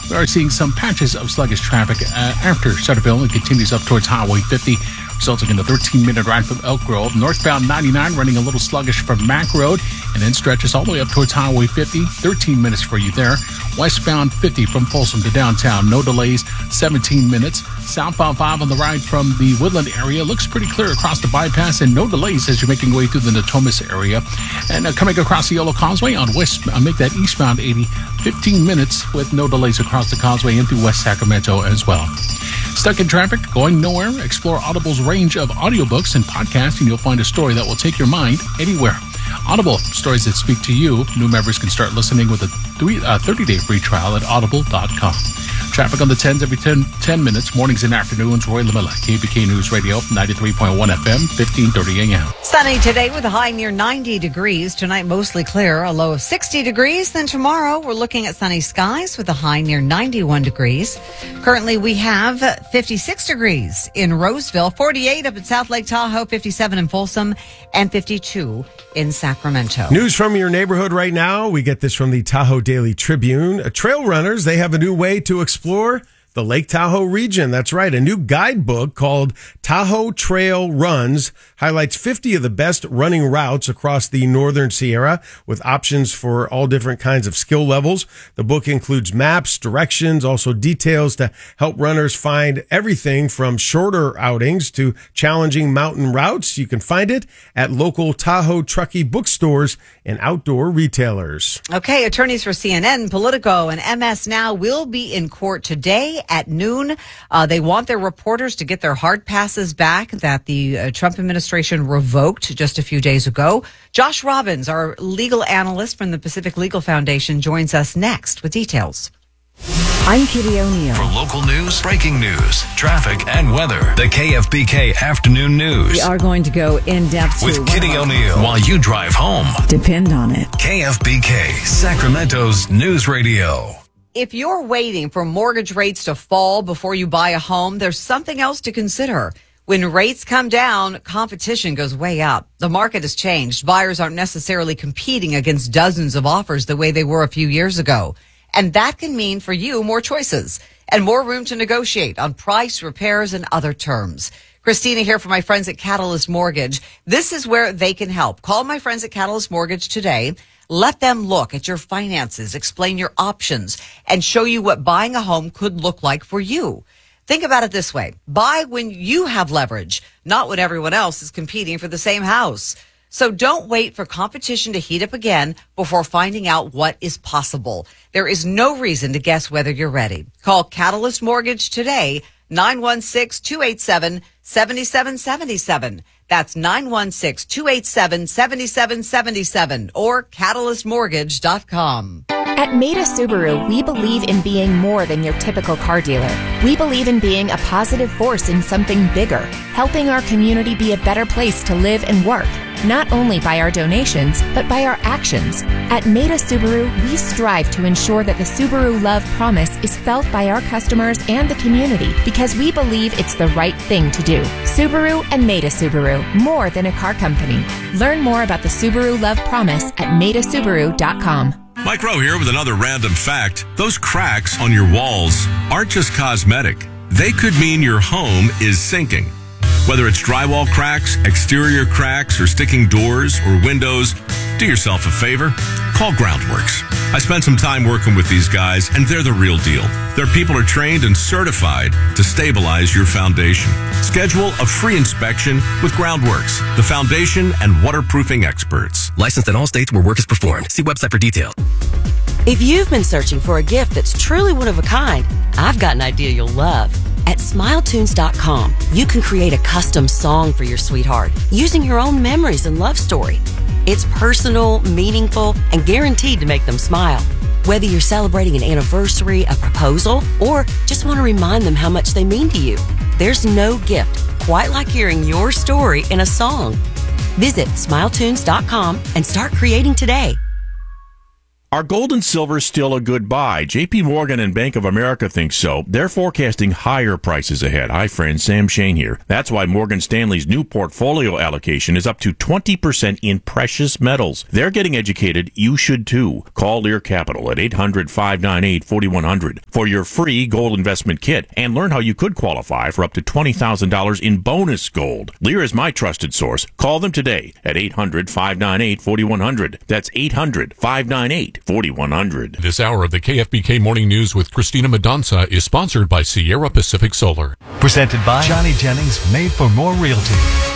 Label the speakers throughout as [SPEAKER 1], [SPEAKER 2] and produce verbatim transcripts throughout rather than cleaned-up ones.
[SPEAKER 1] We are seeing some patches of sluggish traffic uh, after Sutterville. It continues up towards Highway fifty, resulting in a thirteen-minute ride from Elk Grove. Northbound ninety-nine running a little sluggish from Mack Road, and then stretches all the way up towards Highway fifty. thirteen minutes for you there. Westbound fifty from Folsom to downtown. No delays, seventeen minutes. Southbound five on the ride from the Woodland area. Looks pretty clear across the bypass, and no delays as you're making your way through the Natomas area. And uh, coming across the Yellow Causeway on West, uh, make that eastbound eighty, fifteen minutes with no delays across the causeway and through West Sacramento as well. Stuck in traffic, going nowhere? Explore Audible's range of audiobooks and podcasts, and you'll find a story that will take your mind anywhere. Audible, stories that speak to you. New members can start listening with a three, uh, thirty-day free trial at audible dot com. Traffic on the tens every ten, ten minutes, mornings and afternoons. Roy Lamella, K B K News Radio, ninety-three point one F M, fifteen thirty A M.
[SPEAKER 2] Sunny today with a high near ninety degrees. Tonight, mostly clear, a low of sixty degrees. Then tomorrow, we're looking at sunny skies with a high near ninety-one degrees. Currently, we have fifty-six degrees in Roseville, forty-eight up at South Lake Tahoe, fifty-seven in Folsom, and fifty-two in Sacramento.
[SPEAKER 3] News from your neighborhood right now. We get this from the Tahoe Daily Tribune. Uh, trail runners, they have a new way to explore the Lake Tahoe region. That's right. A new guidebook called Tahoe Trail Runs highlights fifty of the best running routes across the Northern Sierra with options for all different kinds of skill levels. The book includes maps, directions, also details to help runners find everything from shorter outings to challenging mountain routes. You can find it at local Tahoe Truckee bookstores and outdoor retailers.
[SPEAKER 2] Okay, attorneys for C N N, Politico, and M S Now will be in court today at noon. Uh, they want their reporters to get their hard passes back that the uh, Trump administration revoked just a few days ago. Josh Robbins, our legal analyst from the Pacific Legal Foundation, joins us next with details.
[SPEAKER 4] I'm Kitty O'Neill.
[SPEAKER 5] For local news, breaking news, traffic, and weather, the K F B K Afternoon News.
[SPEAKER 4] We are going to go in depth
[SPEAKER 5] with Kitty O'Neill while you drive home.
[SPEAKER 4] Depend on it.
[SPEAKER 5] K F B K, Sacramento's News Radio.
[SPEAKER 2] If you're waiting for mortgage rates to fall before you buy a home, there's something else to consider. When rates come down, competition goes way up. The market has changed. Buyers aren't necessarily competing against dozens of offers the way they were a few years ago. And that can mean for you more choices and more room to negotiate on price, repairs, and other terms. Christina here for my friends at Catalyst Mortgage. This is where they can help. Call my friends at Catalyst Mortgage today. Let them look at your finances, explain your options, and show you what buying a home could look like for you. Think about it this way. Buy when you have leverage, not when everyone else is competing for the same house. So don't wait for competition to heat up again before finding out what is possible. There is no reason to guess whether you're ready. Call Catalyst Mortgage today, nine one six, two eight seven, seven seven seven seven. That's nine one six, two eight seven, seven seven seven seven or catalyst mortgage dot com.
[SPEAKER 6] At Maida Subaru, we believe in being more than your typical car dealer. We believe in being a positive force in something bigger, helping our community be a better place to live and work, not only by our donations, but by our actions. At Maida Subaru, we strive to ensure that the Subaru Love Promise is felt by our customers and the community because we believe it's the right thing to do. Subaru and Maida Subaru, more than a car company. Learn more about the Subaru Love Promise at maida subaru dot com.
[SPEAKER 7] Mike Rowe here with another random fact. Those cracks on your walls aren't just cosmetic. They could mean your home is sinking. Whether it's drywall cracks, exterior cracks, or sticking doors or windows, do yourself a favor. Call Groundworks. I spent some time working with these guys, and they're the real deal. Their people are trained and certified to stabilize your foundation. Schedule a free inspection with Groundworks, the foundation and waterproofing experts.
[SPEAKER 8] Licensed in all states where work is performed. See website for details.
[SPEAKER 9] If you've been searching for a gift that's truly one of a kind, I've got an idea you'll love. At smile tunes dot com, you can create a custom song for your sweetheart using your own memories and love story. It's personal, meaningful, and guaranteed to make them smile. Whether you're celebrating an anniversary, a proposal, or just want to remind them how much they mean to you, there's no gift quite like hearing your story in a song. Visit smile tunes dot com and start creating today.
[SPEAKER 10] Are gold and silver still a good buy? J P Morgan and Bank of America think so. They're forecasting higher prices ahead. Hi, friends. Sam Shane here. That's why Morgan Stanley's new portfolio allocation is up to twenty percent in precious metals. They're getting educated. You should too. Call Lear Capital at eight hundred, five nine eight, four one zero zero for your free gold investment kit and learn how you could qualify for up to twenty thousand dollars in bonus gold. Lear is my trusted source. Call them today at eight hundred, five nine eight, four one zero zero. That's eight hundred, five nine eight, four one zero zero.
[SPEAKER 11] This hour of the K F B K Morning News with Christina Mendonca is sponsored by Sierra Pacific Solar.
[SPEAKER 5] Presented by Johnny Jennings, Made for More Realty.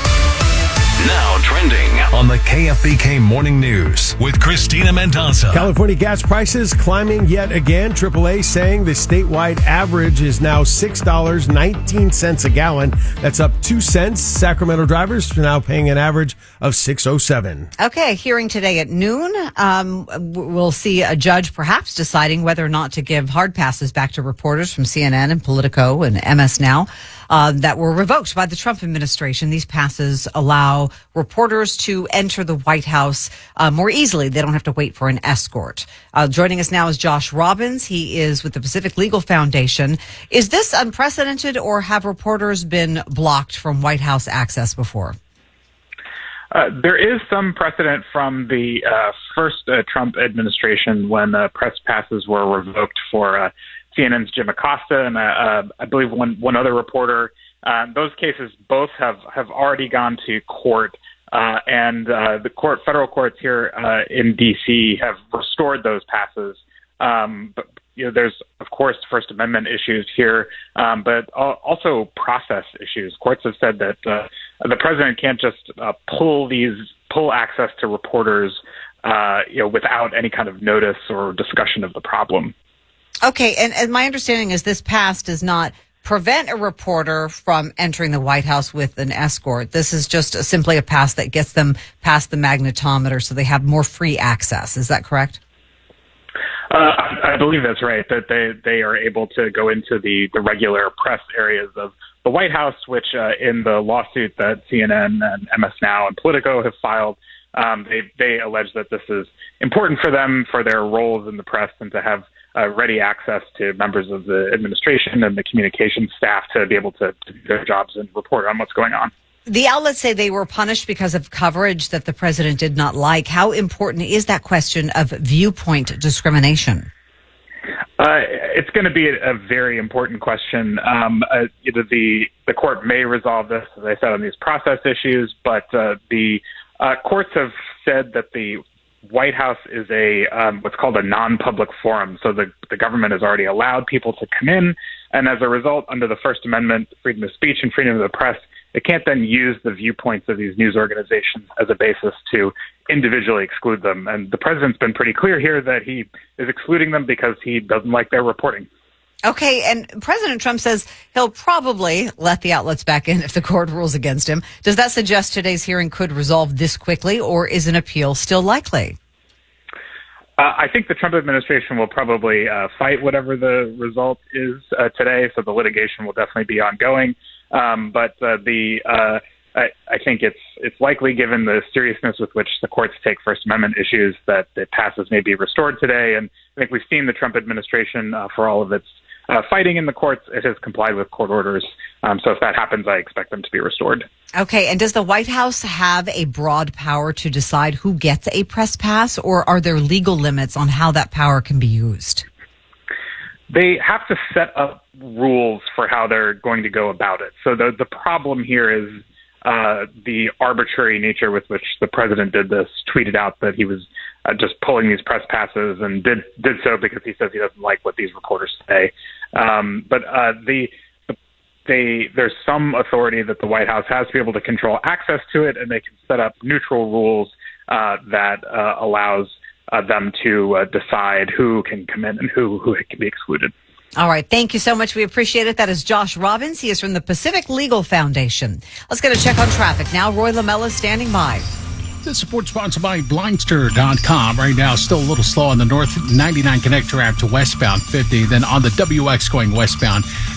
[SPEAKER 5] Now trending on the K F B K Morning News with Christina Mendonca.
[SPEAKER 3] California gas prices climbing yet again. triple A saying the statewide average is now six dollars and nineteen cents a gallon. That's up two cents. Sacramento drivers are now paying an average of six oh seven.
[SPEAKER 2] Okay, hearing today at noon. Um, we'll see a judge perhaps deciding whether or not to give hard passes back to reporters from C N N and Politico and M S Now uh, that were revoked by the Trump administration. These passes allow reporters to enter the White House uh, more easily. They don't have to wait for an escort. Uh, joining us now is Josh Robbins. He is with the Pacific Legal Foundation. Is this unprecedented, or have reporters been blocked from White House access before?
[SPEAKER 12] Uh, there is some precedent from the uh, first uh, Trump administration when uh, press passes were revoked for uh, C N N's Jim Acosta and uh, uh, I believe one, one other reporter. Uh, those cases both have, have already gone to court, uh, and uh, the court, federal courts here uh, in D C have restored those passes. Um, but you know, there's of course First Amendment issues here, um, but also process issues. Courts have said that uh, the president can't just uh, pull these pull access to reporters, uh, you know, without any kind of notice or discussion of the problem.
[SPEAKER 2] Okay, and, and my understanding is this pass does not prevent a reporter from entering the White House with an escort. This is just a, simply a pass that gets them past the magnetometer so they have more free access. Is that correct?
[SPEAKER 12] Uh, I, I believe that's right, that they, they are able to go into the, the regular press areas of the White House, which uh, in the lawsuit that C N N and M S Now and Politico have filed, um, they, they allege that this is important for them, for their roles in the press, and to have Uh, ready access to members of the administration and the communications staff to be able to, to do their jobs and report on what's going on.
[SPEAKER 2] The outlets say they were punished because of coverage that the president did not like. How important is that question of viewpoint discrimination?
[SPEAKER 12] Uh, it's going to be a, a very important question. Um, uh, you know, the the court may resolve this, as I said, on these process issues, but uh, the uh, courts have said that the White House is a um, what's called a non-public forum. So the, the government has already allowed people to come in, and as a result, under the First Amendment, freedom of speech and freedom of the press, it can't then use the viewpoints of these news organizations as a basis to individually exclude them. And the president's been pretty clear here that he is excluding them because he doesn't like their reporting.
[SPEAKER 2] Okay, and President Trump says he'll probably let the outlets back in if the court rules against him. Does that suggest today's hearing could resolve this quickly, or is an appeal still likely?
[SPEAKER 12] Uh, I think the Trump administration will probably uh, fight whatever the result is uh, today, so the litigation will definitely be ongoing. Um, but uh, the uh, I, I think it's it's likely, given the seriousness with which the courts take First Amendment issues, that the passes may be restored today. And I think we've seen the Trump administration, uh, for all of its Uh, fighting in the courts, it has complied with court orders. Um, so if that happens, I expect them to be restored.
[SPEAKER 2] Okay. And does the White House have a broad power to decide who gets a press pass, or are there legal limits on how that power can be used?
[SPEAKER 12] They have to set up rules for how they're going to go about it. So the, the problem here is uh, the arbitrary nature with which the president did this, tweeted out that he was uh, just pulling these press passes, and did did so because he says he doesn't like what these reporters say. Um, but uh, the, they, there's some authority that the White House has to be able to control access to it, and they can set up neutral rules uh, that uh, allows uh, them to uh, decide who can come in and who, who can be excluded.
[SPEAKER 2] All right. Thank you so much. We appreciate it. That is Josh Robbins. He is from the Pacific Legal Foundation. Let's get a check on traffic now. Roy Lamella is standing by.
[SPEAKER 1] This support sponsored by Blindster dot com. Right now, still a little slow on the North ninety-nine connector app to westbound fifty. Then on the W X going westbound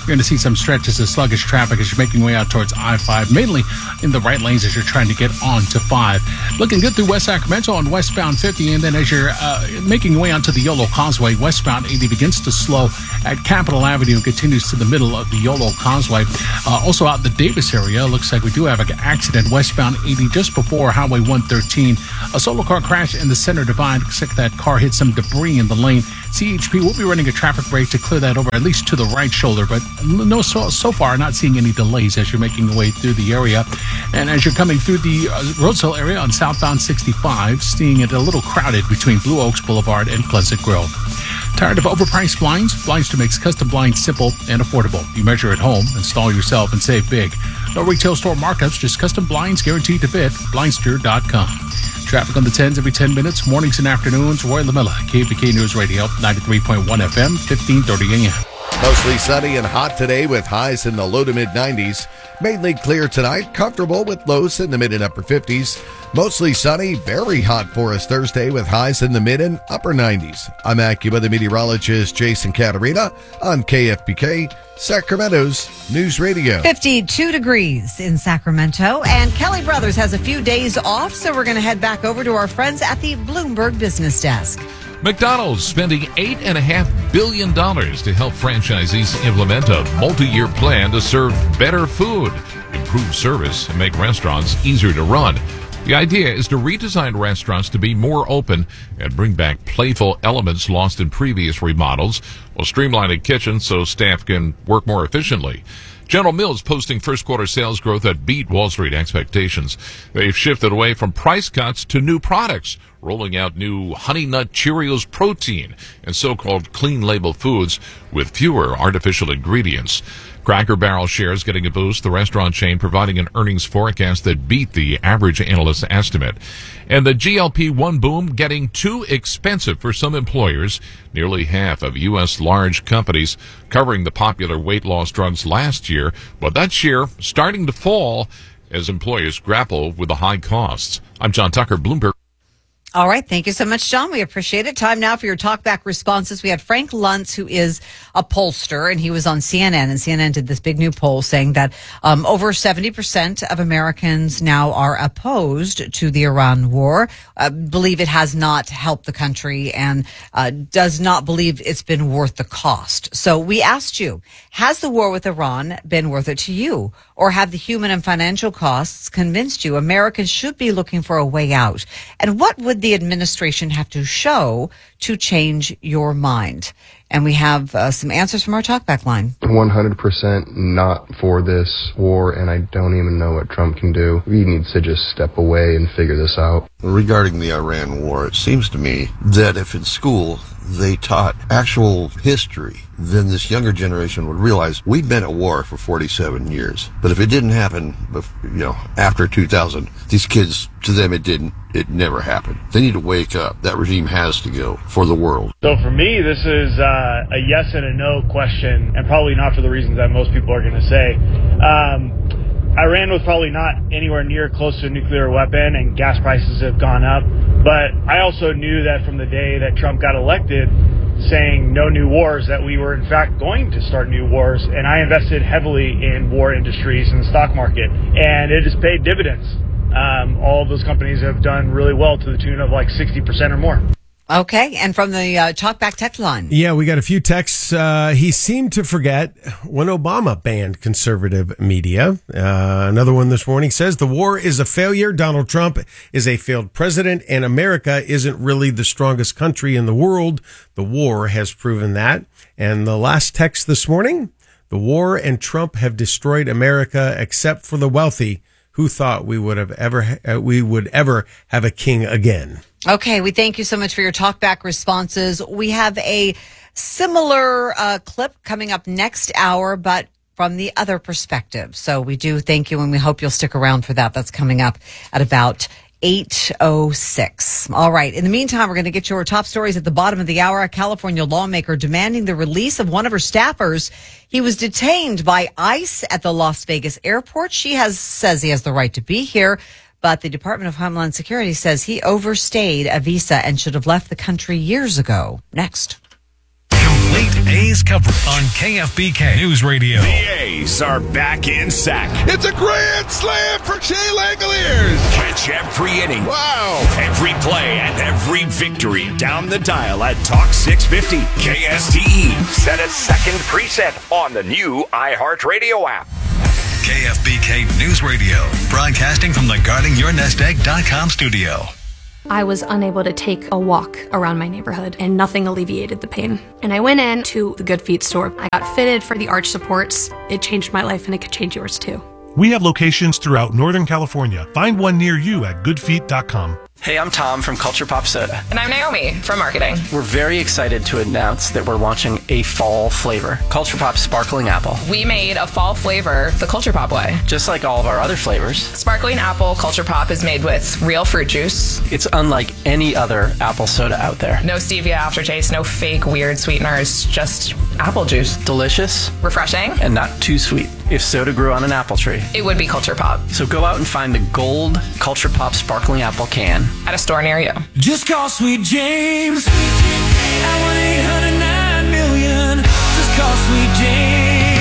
[SPEAKER 1] You're going to see some stretches of sluggish traffic as you're making your way out towards I five, mainly in the right lanes as you're trying to get on to five. Looking good through West Sacramento on westbound fifty, and then as you're uh, making your way onto the Yolo Causeway, westbound eighty begins to slow at Capitol Avenue and continues to the middle of the Yolo Causeway. Uh, also out in the Davis area, looks like we do have an accident westbound eighty just before Highway one thirteen. A solo car crash in the center divide. Looks like that car hit some debris in the lane. C H P will be running a traffic brake to clear that over, at least to the right shoulder, but no, so, so far not seeing any delays as you're making your way through the area. And as you're coming through the uh, Roseville area on southbound sixty-five, seeing it a little crowded between Blue Oaks Boulevard and Pleasant Grove. Tired of overpriced blinds? Blinds makes custom blinds simple and affordable. You measure at home, install yourself, and save big. No retail store markups, just custom blinds guaranteed to fit. Blindster dot com. Traffic on the tens every ten minutes, mornings and afternoons. Roy LaMilla, K F B K News Radio, ninety-three point one F M, fifteen thirty A M.
[SPEAKER 13] Mostly sunny and hot today with highs in the low to mid nineties. Mainly clear tonight, comfortable with lows in the mid and upper fifties. Mostly sunny, very hot for us Thursday with highs in the mid and upper nineties. I'm AccuWeather meteorologist Jason Caterina on K F B K, Sacramento's News Radio.
[SPEAKER 2] fifty-two degrees in Sacramento, and Kelly Brothers has a few days off, so we're going to head back over to our friends at the Bloomberg Business Desk.
[SPEAKER 11] McDonald's spending eight point five billion dollars to help franchisees implement a multi-year plan to serve better food, improve service, and make restaurants easier to run. The idea is to redesign restaurants to be more open and bring back playful elements lost in previous remodels, while streamlining kitchens so staff can work more efficiently. General Mills posting first quarter sales growth that beat Wall Street expectations. They've shifted away from price cuts to new products, rolling out new Honey Nut Cheerios protein and so-called clean label foods with fewer artificial ingredients. Cracker Barrel shares getting a boost, the restaurant chain providing an earnings forecast that beat the average analyst estimate. And the G L P one boom getting too expensive for some employers. Nearly half of U S large companies covering the popular weight loss drugs last year, but that share starting to fall as employers grapple with the high costs. I'm John Tucker, Bloomberg.
[SPEAKER 2] All right. Thank you so much, John. We appreciate it. Time now for your talkback responses. We had Frank Luntz, who is a pollster, and he was on C N N, and C N N did this big new poll saying that um, over seventy percent of Americans now are opposed to the Iran war, uh, believe it has not helped the country, and uh, does not believe it's been worth the cost. So we asked you, has the war with Iran been worth it to you? Or have the human and financial costs convinced you Americans should be looking for a way out? And what would the administration have to show to change your mind? And we have uh, some answers from our talkback line.
[SPEAKER 14] one hundred percent not for this war, and I don't even know what Trump can do. He needs to just step away and figure this out.
[SPEAKER 15] Regarding the Iran war, it seems to me that if in school they taught actual history, then this younger generation would realize we've been at war for forty-seven years. But if it didn't happen, you know, after two thousand, these kids, to them, it didn't. It never happened. They need to wake up. That regime has to go for the world.
[SPEAKER 16] So for me, this is uh, a yes and a no question, and probably not for the reasons that most people are going to say. Um, Iran was probably not anywhere near close to a nuclear weapon, and gas prices have gone up. But I also knew that from the day that Trump got elected, saying no new wars, that we were in fact going to start new wars. And I invested heavily in war industries and the stock market, and it has paid dividends. Um, all of those companies have done really well to the tune of like sixty percent or more.
[SPEAKER 2] Okay. And from the uh, talkback text line.
[SPEAKER 3] Yeah, we got a few texts. Uh, he seemed to forget when Obama banned conservative media. Uh, another one this morning says the war is a failure. Donald Trump is a failed president, and America isn't really the strongest country in the world. The war has proven that. And the last text this morning, the war and Trump have destroyed America except for the wealthy. Who thought we would have ever uh, we would ever have a king again?
[SPEAKER 2] Okay, we thank you so much for your talkback responses. We have a similar uh, clip coming up next hour, but from the other perspective. So we do thank you, and we hope you'll stick around for that. That's coming up at about eight oh six. All right. In the meantime, we're going to get your top stories at the bottom of the hour. A California lawmaker demanding the release of one of her staffers. He was detained by ICE at the Las Vegas airport. She has says he has the right to be here, but the Department of Homeland Security says he overstayed a visa and should have left the country years ago. Next.
[SPEAKER 5] Complete A's coverage on K F B K News Radio.
[SPEAKER 17] The A's are back in sack.
[SPEAKER 18] It's a grand slam for Shea Langoliers.
[SPEAKER 17] Catch every inning.
[SPEAKER 18] Wow.
[SPEAKER 17] Every play and every victory down the dial at Talk six fifty K S T E. Set a second preset on the new iHeartRadio app.
[SPEAKER 5] K F B K News Radio, broadcasting from the guarding your nest egg dot com studio.
[SPEAKER 19] I was unable to take a walk around my neighborhood, and nothing alleviated the pain. And I went in to the Good Feet store. I got fitted for the arch supports. It changed my life, and it could change yours too.
[SPEAKER 20] We have locations throughout Northern California. Find one near you at good feet dot com.
[SPEAKER 21] Hey, I'm Tom from Culture Pop Soda.
[SPEAKER 22] And I'm Naomi from marketing.
[SPEAKER 21] We're very excited to announce that we're launching a fall flavor, Culture Pop Sparkling Apple.
[SPEAKER 22] We made a fall flavor the Culture Pop way.
[SPEAKER 21] Just like all of our other flavors.
[SPEAKER 22] Sparkling Apple Culture Pop is made with real fruit juice.
[SPEAKER 21] It's unlike any other apple soda out there.
[SPEAKER 22] No stevia aftertaste, no fake weird sweeteners, just apple juice.
[SPEAKER 21] Delicious.
[SPEAKER 22] Refreshing.
[SPEAKER 21] And not too sweet. If soda grew on an apple tree,
[SPEAKER 22] it would be Culture Pop.
[SPEAKER 21] So go out and find the gold Culture Pop Sparkling Apple can
[SPEAKER 22] at a store near you.
[SPEAKER 23] Just call Sweet James at one eight hundred nine million. Just call Sweet James,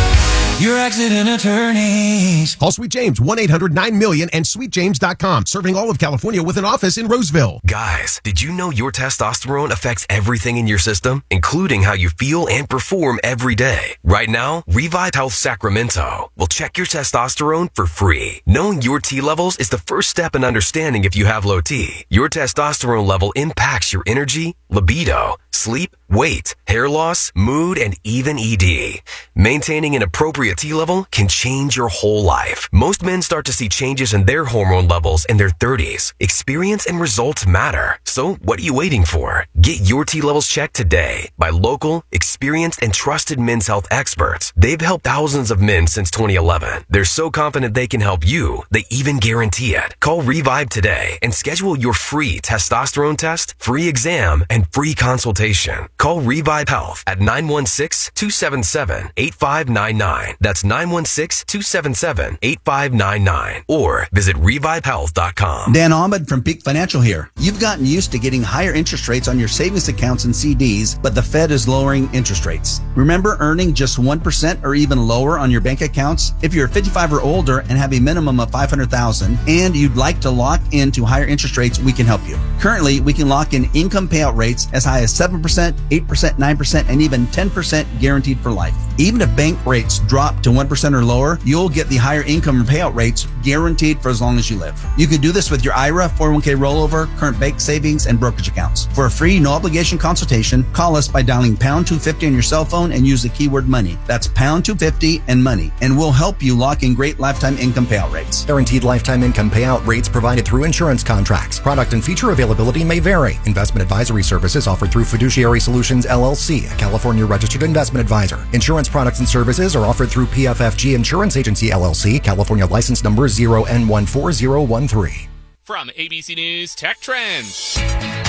[SPEAKER 23] your accident attorneys.
[SPEAKER 24] Call Sweet James, one eight hundred nine million and sweet james dot com. Serving all of California with an office in Roseville.
[SPEAKER 8] Guys, did you know your testosterone affects everything in your system, including how you feel and perform every day? Right now, Revive Health Sacramento will check your testosterone for free. Knowing your T levels is the first step in understanding if you have low T. Your testosterone level impacts your energy, libido, sleep, weight, hair loss, mood, and even E D. Maintaining an appropriate T level can change your whole life. Most men start to see changes in their hormone levels in their thirties. Experience and results matter. So what are you waiting for? Get your T levels checked today by local, experienced, and trusted men's health experts. They've helped thousands of men since twenty eleven. They're so confident they can help you, they even guarantee it. Call Revive today and schedule your free testosterone test, free exam, and free consultation. Call Revive Health at nine one six, two seven seven, eight five nine nine. That's nine one six, two seven seven, eight five nine nine. Or visit revive health dot com.
[SPEAKER 25] Dan Ahmed from Peak Financial here. You've gotten used to getting higher interest rates on your savings accounts and C Ds, but the Fed is lowering interest rates. Remember earning just one percent or even lower on your bank accounts? If you're fifty-five or older and have a minimum of five hundred thousand dollars and you'd like to lock into higher interest rates, we can help you. Currently, we can lock in income payout rates as high as seven percent, eight percent, nine percent, and even ten percent guaranteed for life. Even if bank rates drop to one percent or lower, you'll get the higher income payout rates guaranteed for as long as you live. You can do this with your I R A, four oh one k rollover, current bank savings, and brokerage accounts. For a free, no obligation consultation, call us by dialing pound two fifty on your cell phone and use the keyword money. That's pound two fifty and money, and we'll help you lock in great lifetime income payout rates.
[SPEAKER 26] Guaranteed lifetime income payout rates provided through insurance contracts. Product and feature availability may vary. Investment advisory services offered through Fiduciary Solutions L L C, a California registered investment advisor. Insurance products and services are offered through P F F G Insurance Agency L L C, California license number zero N one four zero one three.
[SPEAKER 27] From A B C News Tech Trends.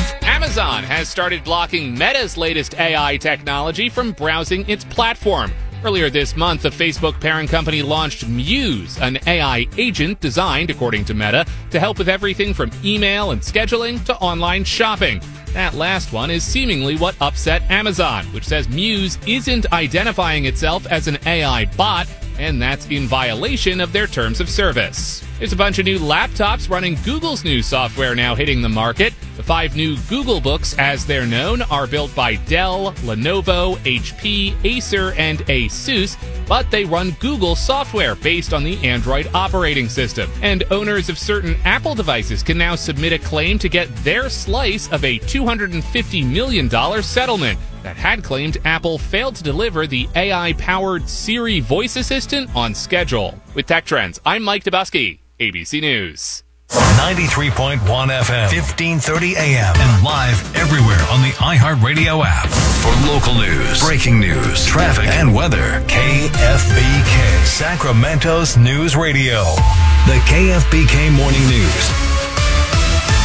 [SPEAKER 27] Amazon has started blocking Meta's latest A I technology from browsing its platform. Earlier this month, the Facebook parent company launched Muse, an A I agent designed, according to Meta, to help with everything from email and scheduling to online shopping. That last one is seemingly what upset Amazon, which says Muse isn't identifying itself as an A I bot, and that's in violation of their terms of service. There's a bunch of new laptops running Google's new software now hitting the market. The five new Google Books, as they're known, are built by Dell, Lenovo, H P, Acer, and ASUS, but they run Google software based on the Android operating system. And owners of certain Apple devices can now submit a claim to get their slice of a two hundred fifty million dollars settlement that had claimed Apple failed to deliver the A I-powered Siri voice assistant on schedule. With Tech Trends, I'm Mike Dubusky, A B C News.
[SPEAKER 5] ninety-three point one F M, fifteen thirty A M, and live everywhere on the iHeartRadio app. For local news, breaking news, traffic, and weather, K F B K, Sacramento's News Radio. The K F B K Morning News.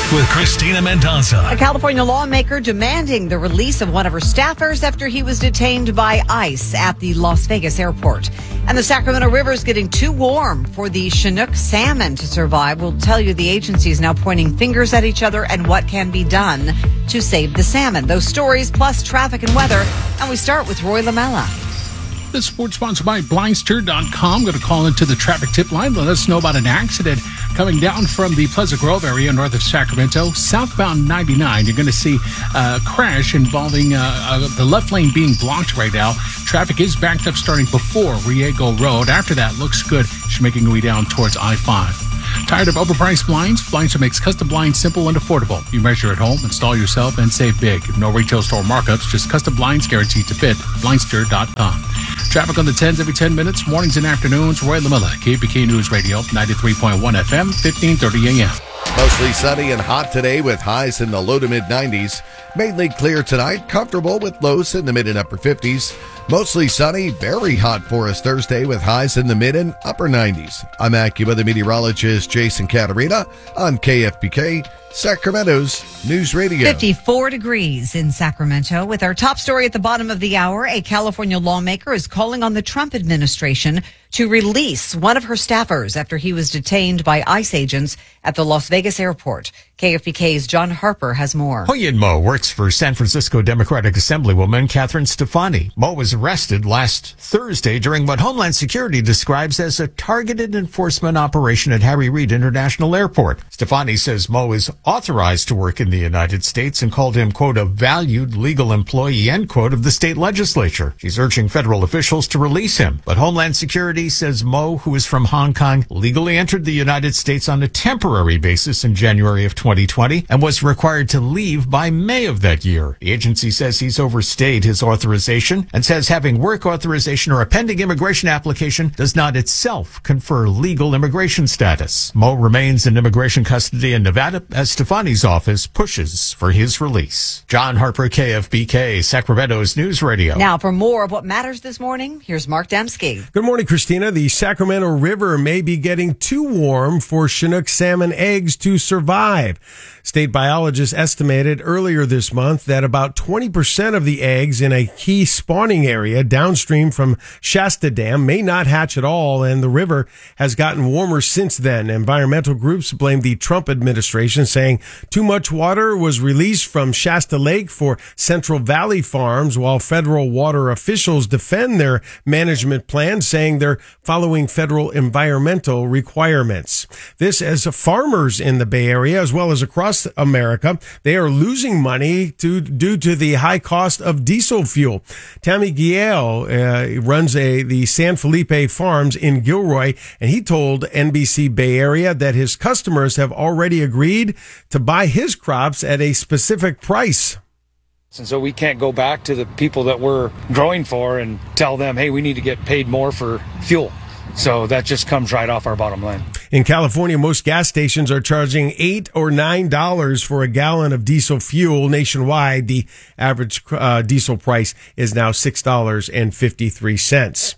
[SPEAKER 5] with Christina Mendoza.
[SPEAKER 2] A California lawmaker demanding the release of one of her staffers after he was detained by ICE at the Las Vegas airport. And the Sacramento River is getting too warm for the Chinook salmon to survive. We'll tell you the agency is now pointing fingers at each other and what can be done to save the salmon. Those stories plus traffic and weather. And we start with Roy Lamella.
[SPEAKER 1] This sports sponsored by Blindster dot com. Going to call into the traffic tip line. Let us know about an accident coming down from the Pleasant Grove area north of Sacramento. Southbound ninety-nine, you're going to see a crash involving uh, uh, the left lane being blocked right now. Traffic is backed up starting before Riego Road. After that, looks good. She's making her way down towards I five. Tired of overpriced blinds? Blindster makes custom blinds simple and affordable. You measure at home, install yourself, and save big. No retail store markups, just custom blinds guaranteed to fit. Blindster dot com. Traffic on the tens every ten minutes, mornings and afternoons. Roy Lamella, K P K News Radio, ninety-three point one F M, fifteen thirty A M.
[SPEAKER 13] Mostly sunny and hot today with highs in the low to mid nineties. Mainly clear tonight, comfortable with lows in the mid and upper fifties. Mostly sunny, very hot for us Thursday with highs in the mid and upper nineties. I'm AccuWeather meteorologist Jason Caterina on K F B K, Sacramento's News Radio.
[SPEAKER 2] fifty-four degrees in Sacramento. With our top story at the bottom of the hour, a California lawmaker is calling on the Trump administration to release one of her staffers after he was detained by ICE agents at the Las Vegas airport. K F B K's John Harper has more.
[SPEAKER 4] Hoyun Mo works for San Francisco Democratic Assemblywoman Catherine Stefani. Mo was arrested last Thursday during what Homeland Security describes as a targeted enforcement operation at Harry Reid International Airport. Stefani says Mo is authorized to work in the United States and called him, quote, a valued legal employee, end quote, of the state legislature. She's urging federal officials to release him. But Homeland Security says Mo, who is from Hong Kong, legally entered the United States on a temporary basis in January of twenty twenty and was required to leave by May of that year. The agency says he's overstayed his authorization and says having work authorization or a pending immigration application does not itself confer legal immigration status. Mo remains in immigration custody in Nevada as Stefani's office pushes for his release. John Harper, K F B K, Sacramento's News Radio.
[SPEAKER 2] Now, for more of what matters this morning, here's Mark Dembski.
[SPEAKER 3] Good morning, Christina. The Sacramento River may be getting too warm for Chinook salmon eggs to survive. State biologists estimated earlier this month that about twenty percent of the eggs in a key spawning area downstream from Shasta Dam may not hatch at all, and the river has gotten warmer since then. Environmental groups blame the Trump administration, saying too much water was released from Shasta Lake for Central Valley Farms, while federal water officials defend their management plan, saying they're following federal environmental requirements. This as farmers in the Bay Area, as well as across America, they are losing money to, due to the high cost of diesel fuel. Tammy Giel uh, runs a, the San Felipe Farms in Gilroy, and he told N B C Bay Area that his customers have already agreed to buy his crops at a specific price.
[SPEAKER 6] And so we can't go back to the people that we're growing for and tell them, hey, we need to get paid more for fuel. So that just comes right off our bottom line.
[SPEAKER 3] In California, most gas stations are charging eight or nine dollars for a gallon of diesel fuel. Nationwide, the average uh, diesel price is now six dollars and fifty-three cents.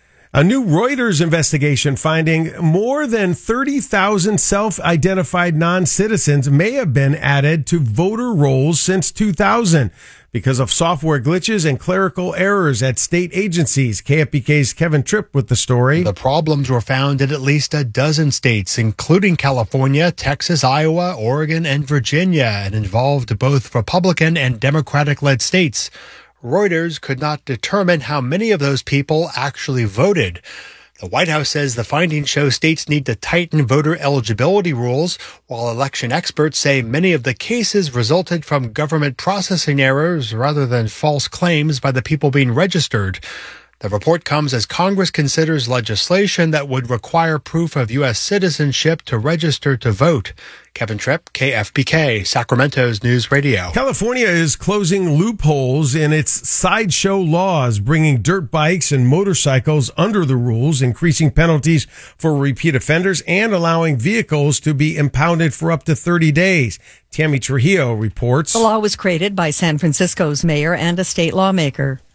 [SPEAKER 3] A new Reuters investigation finding more than thirty thousand self-identified non-citizens may have been added to voter rolls since two thousand because of software glitches and clerical errors at state agencies. K F B K's Kevin Tripp with the story.
[SPEAKER 7] The problems were found in at least a dozen states, including California, Texas, Iowa, Oregon, and Virginia, and involved both Republican and Democratic-led states. Reuters could not determine how many of those people actually voted. The White House says the findings show states need to tighten voter eligibility rules, while election experts say many of the cases resulted from government processing errors rather than false claims by the people being registered. The report comes as Congress considers legislation that would require proof of U S citizenship to register to vote. Kevin Tripp, K F B K, Sacramento's News Radio.
[SPEAKER 3] California is closing loopholes in its sideshow laws, bringing dirt bikes and motorcycles under the rules, increasing penalties for repeat offenders, and allowing vehicles to be impounded for up to thirty days. Tammy Trujillo reports.
[SPEAKER 9] The law was created by San Francisco's mayor and a state lawmaker.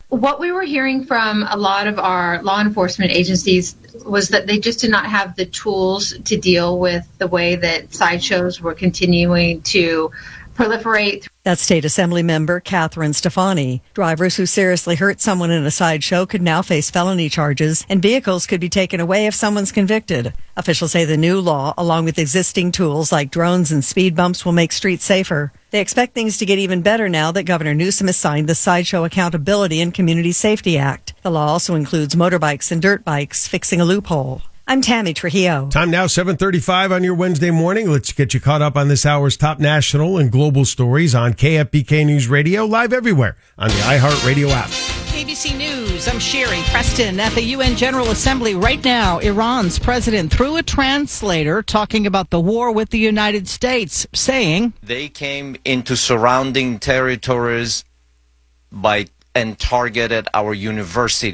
[SPEAKER 9] What we were hearing from a lot of our law enforcement agencies was that they just did not have the tools to deal with the way that sideshows were continuing to proliferate.
[SPEAKER 10] That's State Assembly member Catherine Stefani. Drivers who seriously hurt someone in a sideshow could now face felony charges, and vehicles could be taken away if someone's convicted. Officials say the new law, along with existing tools like drones and speed bumps, will make streets safer. They expect things to get even better now that Governor Newsom has signed the Sideshow Accountability and Community Safety Act. The law also includes motorbikes and dirt bikes, fixing a loophole. I'm Tammy Trujillo.
[SPEAKER 3] Time now, seven thirty-five on your Wednesday morning. Let's get you caught up on this hour's top national and global stories on K F B K News Radio, live everywhere on the iHeartRadio app.
[SPEAKER 11] A B C News, I'm Sherry Preston at the U N General Assembly right now. Iran's president through a translator talking about the war with the United States, saying
[SPEAKER 12] they came into surrounding territories by and targeted our university.